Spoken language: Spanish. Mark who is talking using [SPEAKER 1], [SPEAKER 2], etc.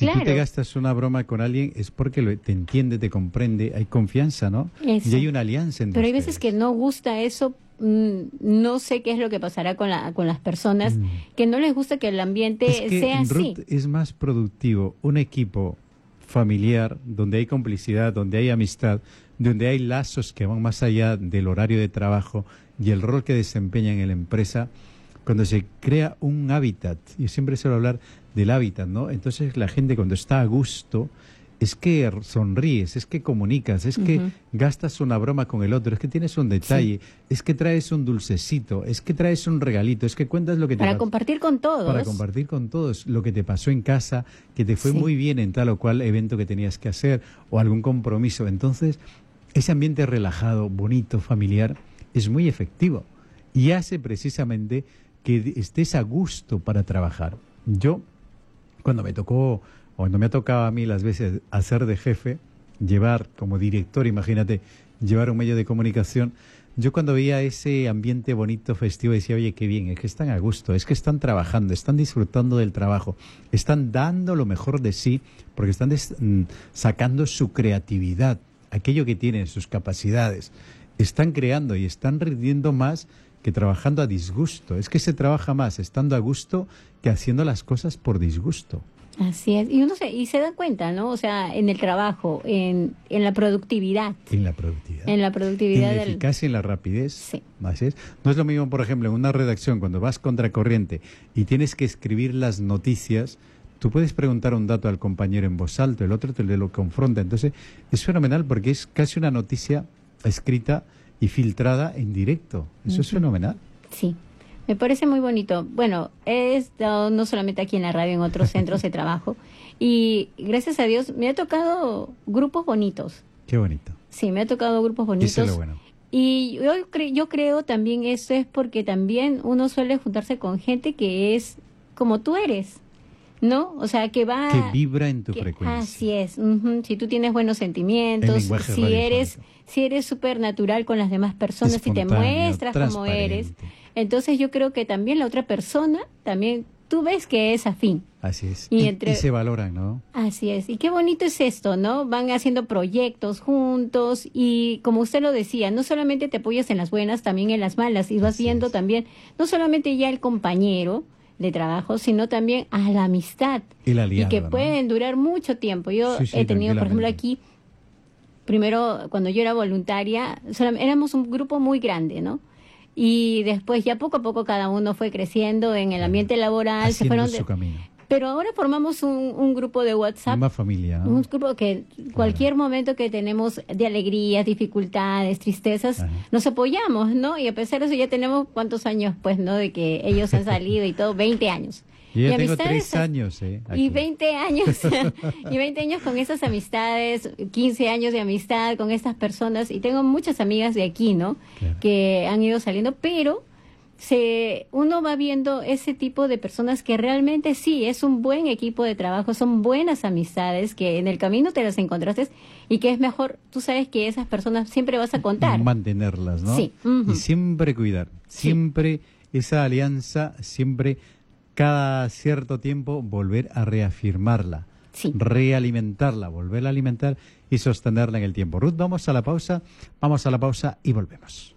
[SPEAKER 1] Si tú te gastas una broma con alguien es porque te entiende, te comprende, hay confianza, ¿no?
[SPEAKER 2] Eso.
[SPEAKER 1] Y hay una alianza entre
[SPEAKER 2] Pero hay
[SPEAKER 1] ustedes.
[SPEAKER 2] veces que no gusta eso. No sé qué es lo que pasará con las personas que no les gusta que el ambiente
[SPEAKER 1] es que,
[SPEAKER 2] sea así.
[SPEAKER 1] Ruth, es más productivo un equipo familiar donde hay complicidad, donde hay amistad, donde hay lazos que van más allá del horario de trabajo y el rol que desempeñan en la empresa, cuando se crea un hábitat. Yo siempre suelo hablar del hábitat, ¿no? Entonces la gente cuando está a gusto es que sonríes, es que comunicas, es que gastas una broma con el otro, es que tienes un detalle, es que traes un dulcecito, es que traes un regalito, es que cuentas lo que te
[SPEAKER 2] Para compartir con todos.
[SPEAKER 1] Para compartir con todos lo que te pasó en casa, que te fue muy bien en tal o cual evento que tenías que hacer o algún compromiso. Entonces, ese ambiente relajado, bonito, familiar, es muy efectivo y hace precisamente que estés a gusto para trabajar. Yo, cuando me ha tocado a mí las veces hacer de jefe, llevar como director, imagínate, llevar un medio de comunicación, yo cuando veía ese ambiente bonito, festivo, decía, oye, qué bien, es que están a gusto, es que están trabajando, están disfrutando del trabajo, están dando lo mejor de sí, porque están sacando su creatividad, aquello que tienen, sus capacidades, están creando y están rindiendo más que trabajando a disgusto. Es que se trabaja más estando a gusto que haciendo las cosas por disgusto.
[SPEAKER 2] Así es, y uno se da cuenta, ¿no? O sea, en el trabajo, en la productividad.
[SPEAKER 1] En la productividad.
[SPEAKER 2] En la productividad.
[SPEAKER 1] En la eficacia y en la rapidez.
[SPEAKER 2] Sí.
[SPEAKER 1] Así es. No es lo mismo, por ejemplo, en una redacción, cuando vas contracorriente y tienes que escribir las noticias, tú puedes preguntar un dato al compañero en voz alta, el otro te lo confronta. Entonces, es fenomenal porque es casi una noticia escrita y filtrada en directo. Eso es fenomenal.
[SPEAKER 2] Sí. Me parece muy bonito. Bueno, he estado no solamente aquí en la radio, en otros centros de trabajo. Y gracias a Dios me ha tocado grupos bonitos.
[SPEAKER 1] Qué bonito.
[SPEAKER 2] Sí, me ha tocado grupos bonitos.
[SPEAKER 1] Eso es lo bueno.
[SPEAKER 2] Y yo creo también eso es porque también uno suele juntarse con gente que es como tú eres, ¿no? O sea, que
[SPEAKER 1] vibra en tu frecuencia.
[SPEAKER 2] Así es. Si tú tienes buenos sentimientos, si eres súper natural con las demás personas, si te muestras como eres, entonces yo creo que también la otra persona, también tú ves que es afín.
[SPEAKER 1] Así es. Y se valoran, ¿no?
[SPEAKER 2] Así es. Y qué bonito es esto, ¿no? Van haciendo proyectos juntos y como usted lo decía, no solamente te apoyas en las buenas, también en las malas. Y vas viendo también, no solamente ya el compañero de trabajo, sino también a la amistad.
[SPEAKER 1] El aliado,
[SPEAKER 2] y que pueden durar mucho tiempo. Yo he tenido, por ejemplo, aquí, primero, cuando yo era voluntaria, éramos un grupo muy grande, ¿no? Y después ya poco a poco cada uno fue creciendo en el ambiente laboral.
[SPEAKER 1] Se fueron su camino.
[SPEAKER 2] Pero ahora formamos un grupo de WhatsApp.
[SPEAKER 1] Una familia, ¿no?
[SPEAKER 2] Un grupo que cualquier momento que tenemos de alegrías, dificultades, tristezas, nos apoyamos, ¿no? Y a pesar de eso ya tenemos cuántos años, pues, ¿no? De que ellos han salido y todo, 20 años.
[SPEAKER 1] Yo ya tengo 3 años, aquí.
[SPEAKER 2] Y 20 años, y 20 años con esas amistades, 15 años de amistad con estas personas, y tengo muchas amigas de aquí, ¿no? Claro. Que han ido saliendo, pero uno va viendo ese tipo de personas que realmente sí, es un buen equipo de trabajo, son buenas amistades, que en el camino te las encontraste, y que es mejor, tú sabes que esas personas siempre vas a contar.
[SPEAKER 1] Mantenerlas, ¿no?
[SPEAKER 2] Sí.
[SPEAKER 1] Y siempre cuidar, siempre esa alianza, siempre cada cierto tiempo volver a reafirmarla, realimentarla, volverla a alimentar y sostenerla en el tiempo. Ruth, vamos a la pausa y volvemos.